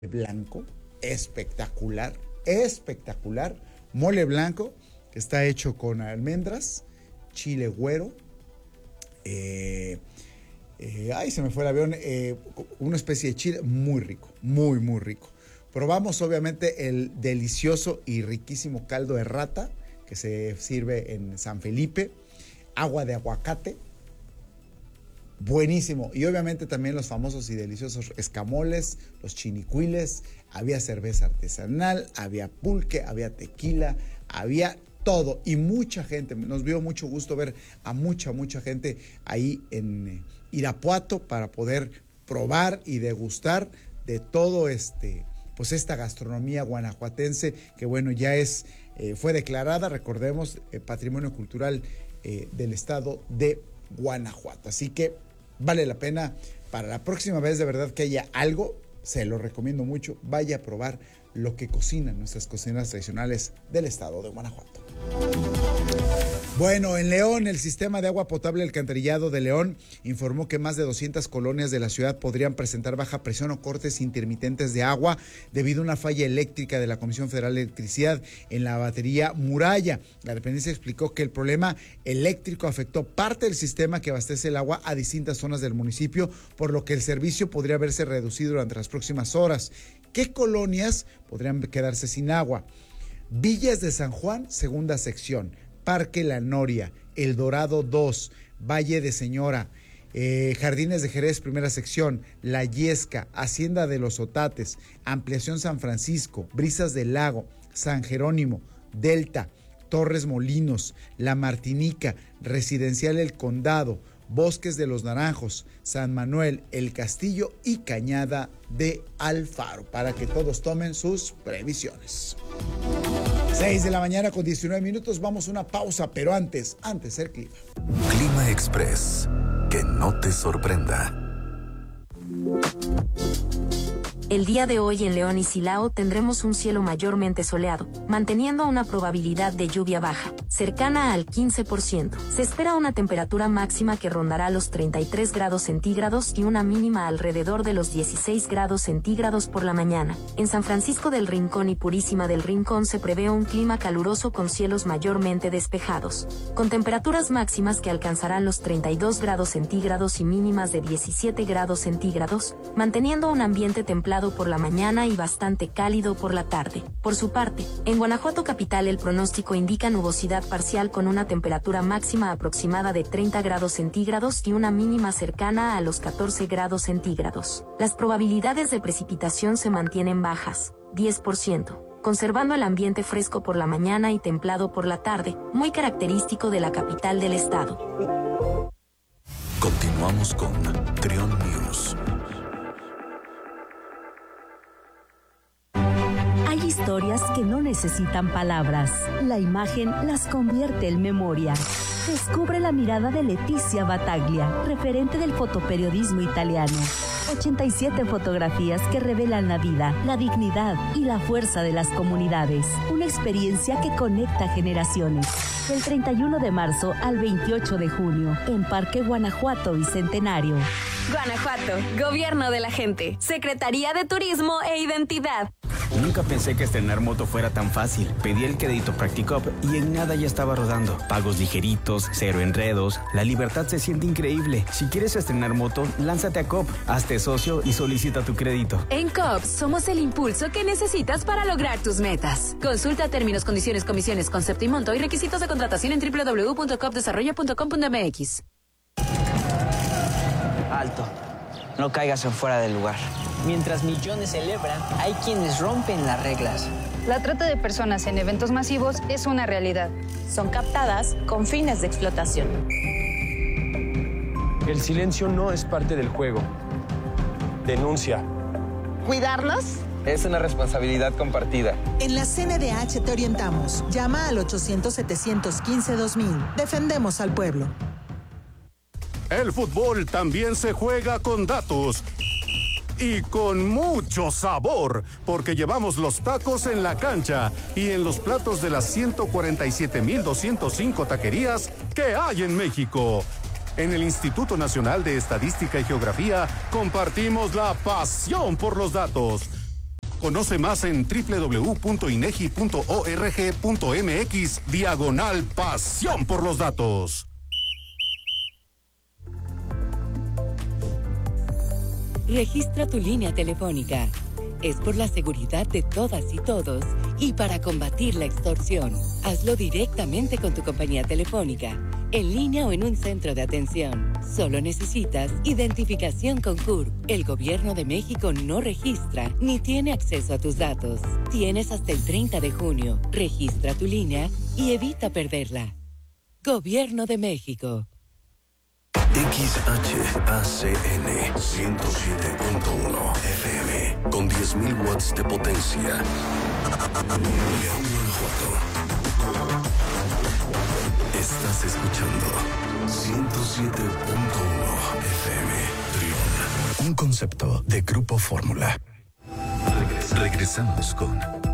blanco, espectacular, espectacular, mole blanco, que está hecho con almendras, chile güero, se me fue el avión, una especie de chile muy rico, muy, muy rico. Probamos obviamente el delicioso y riquísimo caldo de rata, que se sirve en San Felipe, agua de aguacate, buenísimo. Y obviamente también los famosos y deliciosos escamoles, los chinicuiles, había cerveza artesanal, había pulque, había tequila, había todo. Y mucha gente, nos dio mucho gusto ver a mucha gente ahí en Irapuato para poder probar y degustar de todo pues esta gastronomía guanajuatense que bueno, ya fue declarada, recordemos, Patrimonio Cultural del Estado de Guanajuato. Así que vale la pena para la próxima vez, de verdad que haya algo, se lo recomiendo mucho, vaya a probar lo que cocinan nuestras cocinas tradicionales del estado de Guanajuato. Bueno, en León, el sistema de agua potable alcantarillado de León informó que más de 200 colonias de la ciudad podrían presentar baja presión o cortes intermitentes de agua debido a una falla eléctrica de la Comisión Federal de Electricidad en la batería Muralla. La dependencia explicó que el problema eléctrico afectó parte del sistema que abastece el agua a distintas zonas del municipio, por lo que el servicio podría verse reducido durante las próximas horas. ¿Qué colonias podrían quedarse sin agua? Villas de San Juan, segunda sección, Parque La Noria, El Dorado 2, Valle de Señora, Jardines de Jerez, primera sección, La Yesca, Hacienda de los Otates, Ampliación San Francisco, Brisas del Lago, San Jerónimo, Delta, Torres Molinos, La Martinica, Residencial El Condado, Bosques de los Naranjos, San Manuel, El Castillo y Cañada de Alfaro, para que todos tomen sus previsiones. 6 de la mañana con 19 minutos, vamos a una pausa, pero antes el clima. Clima Express, que no te sorprenda. El día de hoy en León y Silao tendremos un cielo mayormente soleado, manteniendo una probabilidad de lluvia baja, cercana al 15%. Se espera una temperatura máxima que rondará los 33 grados centígrados y una mínima alrededor de los 16 grados centígrados por la mañana. En San Francisco del Rincón y Purísima del Rincón se prevé un clima caluroso con cielos mayormente despejados, con temperaturas máximas que alcanzarán los 32 grados centígrados y mínimas de 17 grados centígrados, manteniendo un ambiente templado por la mañana y bastante cálido por la tarde. Por su parte, en Guanajuato capital el pronóstico indica nubosidad parcial con una temperatura máxima aproximada de 30 grados centígrados y una mínima cercana a los 14 grados centígrados. Las probabilidades de precipitación se mantienen bajas, 10%, conservando el ambiente fresco por la mañana y templado por la tarde, muy característico de la capital del estado. Continuamos con Trión News. Hay historias que no necesitan palabras. La imagen las convierte en memoria. Descubre la mirada de Letizia Battaglia, referente del fotoperiodismo italiano. 87 fotografías que revelan la vida, la dignidad y la fuerza de las comunidades. Una experiencia que conecta generaciones. Del 31 de marzo al 28 de junio, en Parque Guanajuato Bicentenario. Guanajuato, Gobierno de la Gente, Secretaría de Turismo e Identidad. Nunca pensé que estrenar moto fuera tan fácil. Pedí el crédito Practicop y en nada ya estaba rodando. Pagos ligeritos, cero enredos. La libertad se siente increíble. Si quieres estrenar moto, lánzate a COP, hazte socio y solicita tu crédito. En COP somos el impulso que necesitas para lograr tus metas. Consulta términos, condiciones, comisiones, concepto y monto y requisitos de contratación en www.copdesarrollo.com.mx. Alto, no caigas en fuera del lugar. Mientras millones celebran, hay quienes rompen las reglas. La trata de personas en eventos masivos es una realidad. Son captadas con fines de explotación. El silencio no es parte del juego. Denuncia. ¿Cuidarlos? Es una responsabilidad compartida. En la CNDH te orientamos. Llama al 800-715-2000. Defendemos al pueblo. El fútbol también se juega con datos. Y con mucho sabor, porque llevamos los tacos en la cancha y en los platos de las 147,205 taquerías que hay en México. En el Instituto Nacional de Estadística y Geografía compartimos la pasión por los datos. Conoce más en www.inegi.org.mx/pasión por los datos. Registra tu línea telefónica. Es por la seguridad de todas y todos y para combatir la extorsión. Hazlo directamente con tu compañía telefónica, en línea o en un centro de atención. Solo necesitas identificación con CURP. El Gobierno de México no registra ni tiene acceso a tus datos. Tienes hasta el 30 de junio. Registra tu línea y evita perderla. Gobierno de México. XHACN 107.1 FM con 10.000 watts de potencia. León, Guanajuato. Estás escuchando 107.1 FM. Trión. Un concepto de Grupo Fórmula. Regresamos con